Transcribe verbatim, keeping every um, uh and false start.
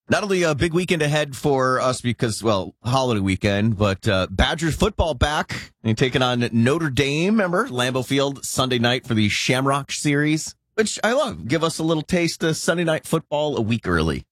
Not only a big weekend ahead for us because, well, holiday weekend, but uh, Badgers football back and taking on Notre Dame. Remember, Lambeau Field Sunday night for the Shamrock Series, which I love. Give us a little taste of Sunday night football a week early.